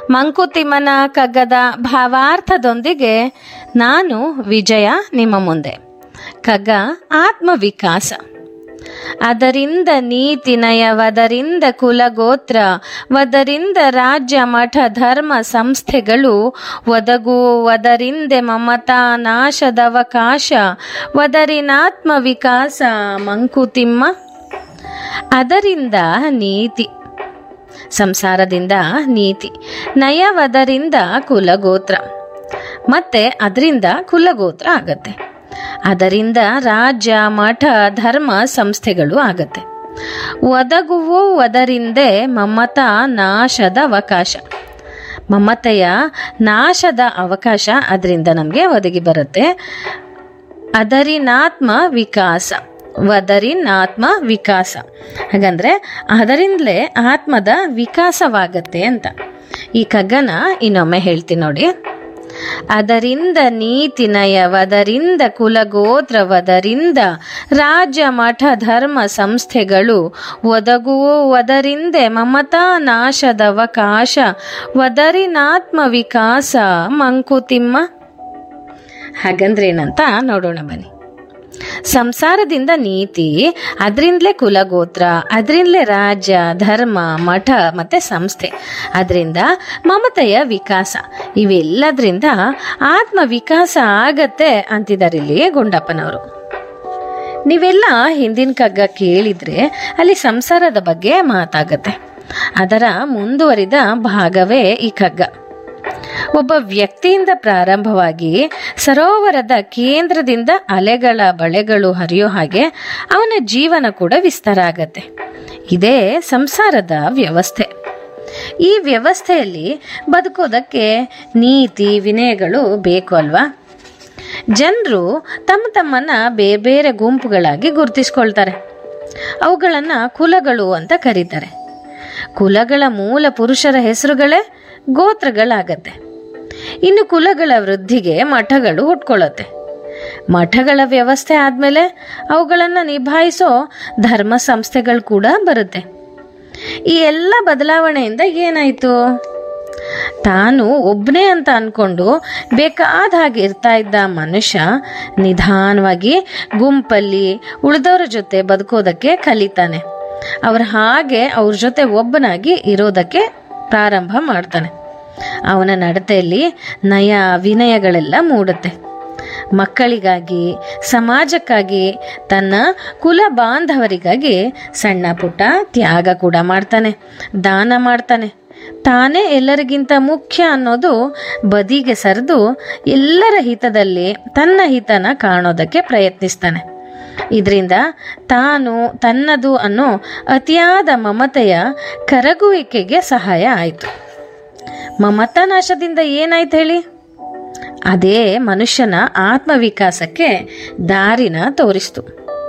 ಮಂಕುತಿಮ್ಮನ ಕಗ್ಗದ ಭಾವಾರ್ಥದೊಂದಿಗೆ ನಾನು ವಿಜಯ ನಿಮ್ಮ ಮುಂದೆ. ಕಗ್ಗ ಆತ್ಮವಿಕಾಸ. ಅದರಿಂದ ನೀತಿ ನಯವದರಿಂದ ಕುಲಗೋತ್ರ ವದರಿಂದ ರಾಜ್ಯ ಮಠ ಧರ್ಮ ಸಂಸ್ಥೆಗಳು ಒದಗುವುದರಿಂದ ಮಮತಾ ನಾಶದವಕಾಶ ವದರಿನಾತ್ಮ ವಿಕಾಸ ಮಂಕುತಿಮ್ಮ. ಅದರಿಂದ ನೀತಿ, ಸಂಸಾರದಿಂದ ನೀತಿ, ನಯವದರಿಂದ ಕುಲಗೋತ್ರ, ಮತ್ತೆ ಅದರಿಂದ ಕುಲಗೋತ್ರ ಆಗತ್ತೆ. ಅದರಿಂದ ರಾಜ್ಯ ಮಠ ಧರ್ಮ ಸಂಸ್ಥೆಗಳು ಆಗತ್ತೆ. ಒದಗುವುದರಿಂದ ಮಮತಾ ನಾಶದ ಅವಕಾಶ, ಮಮತೆಯ ನಾಶದ ಅವಕಾಶ ಅದರಿಂದ ನಮಗೆ ಒದಗಿ ಬರುತ್ತೆ. ಅದರಿನಾತ್ಮ ವಿಕಾಸ, ವದರಿನಾತ್ಮ ವಿಕಾಸ, ಹಾಗಂದ್ರೆ ಅದರಿಂದಲೇ ಆತ್ಮದ ವಿಕಾಸವಾಗತ್ತೆ ಅಂತ. ಈ ಕಗ್ಗನ ಇನ್ನೊಮ್ಮೆ ಹೇಳ್ತೀನಿ ನೋಡಿ. ಅದರಿಂದ ನೀತಿ ನಯವದರಿಂದ ಕುಲಗೋತ್ರವದರಿಂದ ರಾಜ್ಯ ಮಠ ಧರ್ಮ ಸಂಸ್ಥೆಗಳು ಒದಗುವುದರಿಂದ ಮಮತಾ ನಾಶದವಕಾಶ ವದರಿನಾತ್ಮ ವಿಕಾಸ ಮಂಕುತಿಮ್ಮ. ಹಾಗಂದ್ರೇನಂತ ನೋಡೋಣ ಬನ್ನಿ. ಸಂಸಾರದಿಂದ ನೀತಿ, ಅದರಿಂದಲೇ ಕುಲಗೋತ್ರ, ಅದರಿಂದಲೇ ರಾಜ್ಯ ಧರ್ಮ ಮಠ ಮತ್ತೆ ಸಂಸ್ಥೆ, ಅದರಿಂದ ಮಮತೆಯ ವಿಕಾಸ, ಇವೆಲ್ಲದರಿಂದ ಆತ್ಮ ವಿಕಾಸ ಆಗತ್ತೆ ಅಂತಿದ್ದಾರೆ ಇಲ್ಲಿ ಗುಂಡಪ್ಪನವರು. ನೀವೆಲ್ಲ ಹಿಂದಿನ ಕಗ್ಗ ಕೇಳಿದ್ರೆ ಅಲ್ಲಿ ಸಂಸಾರದ ಬಗ್ಗೆ ಮಾತಾಗತ್ತೆ. ಅದರ ಮುಂದುವರಿದ ಭಾಗವೇ ಈ ಕಗ್ಗ. ಒಬ್ಬ ವ್ಯಕ್ತಿಯಿಂದ ಪ್ರಾರಂಭವಾಗಿ ಸರೋವರದ ಕೇಂದ್ರದಿಂದ ಅಲೆಗಳ ಬಳೆಗಳು ಹರಿಯೋ ಹಾಗೆ ಅವನ ಜೀವನ ಕೂಡ ವಿಸ್ತಾರ ಆಗತ್ತೆ. ಇದೇ ಸಂಸಾರದ ವ್ಯವಸ್ಥೆ. ಈ ವ್ಯವಸ್ಥೆಯಲ್ಲಿ ಬದುಕೋದಕ್ಕೆ ನೀತಿ ವಿನಯಗಳು ಬೇಕು ಅಲ್ವಾ? ಜನರು ತಮ್ಮ ತಮ್ಮನ್ನ ಬೇರೆ ಬೇರೆ ಗುಂಪುಗಳಾಗಿ ಗುರುತಿಸ್ಕೊಳ್ತಾರೆ. ಅವುಗಳನ್ನ ಕುಲಗಳು ಅಂತ ಕರೀತಾರೆ. ಕುಲಗಳ ಮೂಲ ಪುರುಷರ ಹೆಸರುಗಳೇ ಗೋತ್ರಗಳಾಗತ್ತೆ. ಇನ್ನು ಕುಲಗಳ ವೃದ್ಧಿಗೆ ಮಠಗಳು ಹುಟ್ಕೊಳ್ಳುತ್ತೆ. ಮಠಗಳ ವ್ಯವಸ್ಥೆ ಆದ್ಮೇಲೆ ಅವುಗಳನ್ನು ನಿಭಾಯಿಸೋ ಧರ್ಮ ಸಂಸ್ಥೆಗಳು ಕೂಡ ಬರುತ್ತೆ. ಈ ಎಲ್ಲ ಬದಲಾವಣೆಯಿಂದ ಏನಾಯ್ತು? ತಾನು ಒಬ್ಬನೇ ಅಂತ ಅನ್ಕೊಂಡು ಬೇಕಾದ ಹಾಗೆ ಇರ್ತಾ ಇದ್ದ ಮನುಷ್ಯ ನಿಧಾನವಾಗಿ ಗುಂಪಲ್ಲಿ ಉಳಿದವರ ಜೊತೆ ಬದುಕೋದಕ್ಕೆ ಕಲಿತಾನೆ. ಅವ್ರ ಜೊತೆ ಒಬ್ಬನಾಗಿ ಇರೋದಕ್ಕೆ ಪ್ರಾರಂಭ ಮಾಡ್ತಾನೆ. ಅವನ ನಡತೆಯಲ್ಲಿ ನಯ ವಿನಯಗಳೆಲ್ಲ ಮೂಡುತ್ತೆ. ಮಕ್ಕಳಿಗಾಗಿ, ಸಮಾಜಕ್ಕಾಗಿ, ತನ್ನ ಕುಲ ಬಾಂಧವರಿಗಾಗಿ ಸಣ್ಣ ಪುಟ್ಟ ತ್ಯಾಗ ಕೂಡ ಮಾಡ್ತಾನೆ, ದಾನ ಮಾಡ್ತಾನೆ. ತಾನೇ ಎಲ್ಲರಿಗಿಂತ ಮುಖ್ಯ ಅನ್ನೋದು ಬದಿಗೆ ಸರಿದು ಎಲ್ಲರ ಹಿತದಲ್ಲಿ ತನ್ನ ಹಿತನ ಕಾಣೋದಕ್ಕೆ ಪ್ರಯತ್ನಿಸ್ತಾನೆ. ಇದರಿಂದ ತಾನು ತನ್ನದು ಅನ್ನೋ ಅತಿಯಾದ ಮಮತೆಯ ಕರಗುವಿಕೆಗೆ ಸಹಾಯ ಆಯಿತು. ಮಮತಾ ನಾಶದಿಂದ ಏನಾಯ್ತು ಹೇಳಿ? ಅದೇ ಮನುಷ್ಯನ ಆತ್ಮವಿಕಾಸಕ್ಕೆ ದಾರಿನ ತೋರಿಸ್ತು.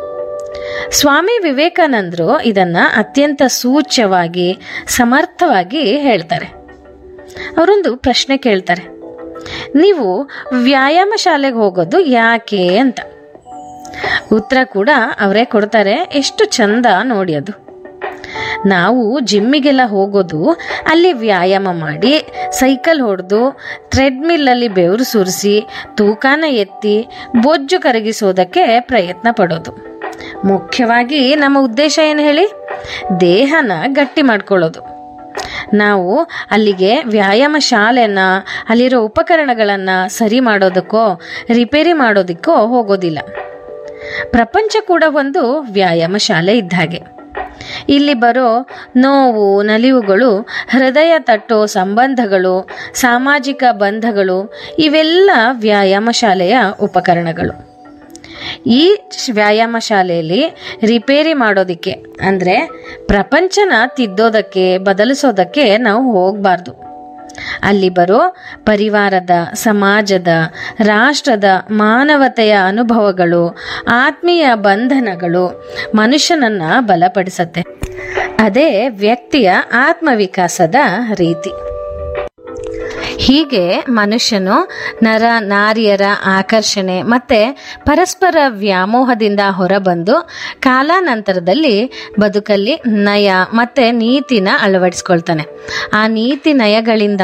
ಸ್ವಾಮಿ ವಿವೇಕಾನಂದರು ಇದನ್ನ ಅತ್ಯಂತ ಸೂಚ್ಯವಾಗಿ ಸಮರ್ಥವಾಗಿ ಹೇಳ್ತಾರೆ. ಅವರೊಂದು ಪ್ರಶ್ನೆ ಕೇಳ್ತಾರೆ, ನೀವು ವ್ಯಾಯಾಮ ಶಾಲೆಗೆ ಹೋಗೋದು ಯಾಕೆ ಅಂತ. ಉತ್ತರ ಕೂಡ ಅವರೇ ಕೊಡ್ತಾರೆ. ಎಷ್ಟು ಚಂದ ನೋಡಿ ಅದು. ನಾವು ಜಿಮ್ಮಿಗೆಲ್ಲ ಹೋಗೋದು ಅಲ್ಲಿ ವ್ಯಾಯಾಮ ಮಾಡಿ, ಸೈಕಲ್ ಹೊಡೆದು, ಟ್ರೆಡ್ಮಿಲ್ಲಲ್ಲಿ ಬೆವರು ಸುರಿಸಿ, ತೂಕಾನ ಎತ್ತಿ, ಬೊಜ್ಜು ಕರಗಿಸೋದಕ್ಕೆ ಪ್ರಯತ್ನ ಪಡೋದು. ಮುಖ್ಯವಾಗಿ ನಮ್ಮ ಉದ್ದೇಶ ಏನು ಹೇಳಿ? ದೇಹನ ಗಟ್ಟಿ ಮಾಡ್ಕೊಳ್ಳೋದು. ನಾವು ಅಲ್ಲಿಗೆ ವ್ಯಾಯಾಮ ಶಾಲೆನ, ಅಲ್ಲಿರೋ ಉಪಕರಣಗಳನ್ನು ಸರಿ ಮಾಡೋದಕ್ಕೋ ರಿಪೇರಿ ಮಾಡೋದಕ್ಕೋ ಹೋಗೋದಿಲ್ಲ. ಪ್ರಪಂಚ ಕೂಡ ಒಂದು ವ್ಯಾಯಾಮ ಶಾಲೆ ಇದ್ದ ಹಾಗೆ. ಇಲ್ಲಿ ಬರೋ ನೋವು ನಲಿವುಗಳು, ಹೃದಯ ತಟ್ಟೋ ಸಂಬಂಧಗಳು, ಸಾಮಾಜಿಕ ಬಂಧಗಳು, ಇವೆಲ್ಲ ವ್ಯಾಯಾಮ ಶಾಲೆಯ ಉಪಕರಣಗಳು. ಈ ವ್ಯಾಯಾಮ ಶಾಲೆಯಲ್ಲಿ ರಿಪೇರಿ ಮಾಡೋದಕ್ಕೆ ಅಂದರೆ ಪ್ರಪಂಚನ ತಿದ್ದೋದಕ್ಕೆ ಬದಲಿಸೋದಕ್ಕೆ ನಾವು ಹೋಗಬಾರ್ದು. ಅಲ್ಲಿ ಬರೋ ಪರಿವಾರದ, ಸಮಾಜದ, ರಾಷ್ಟ್ರದ, ಮಾನವತೆಯ ಅನುಭವಗಳು, ಆತ್ಮೀಯ ಬಂಧನಗಳು ಮನುಷ್ಯನನ್ನ ಬಲಪಡಿಸತ್ತೆ. ಅದೇ ವ್ಯಕ್ತಿಯ ಆತ್ಮವಿಕಾಸದ ರೀತಿ. ಹೀಗೆ ಮನುಷ್ಯನು ನರ ನಾರಿಯರ ಆಕರ್ಷಣೆ ಮತ್ತೆ ಪರಸ್ಪರ ವ್ಯಾಮೋಹದಿಂದ ಹೊರಬಂದು ಕಾಲಾನಂತರದಲ್ಲಿ ಬದುಕಲ್ಲಿ ನಯ ಮತ್ತೆ ನೀತಿನ ಅಳವಡಿಸ್ಕೊಳ್ತಾನೆ. ಆ ನೀತಿ ನಯಗಳಿಂದ